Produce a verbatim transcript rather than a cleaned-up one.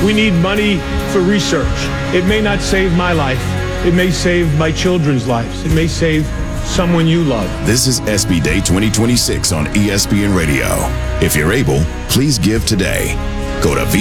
We need money for research. It may not save my life. It may save my children's lives. It may save someone you love. This is S B Day twenty twenty-six on E S P N Radio. If you're able, please give today. Go to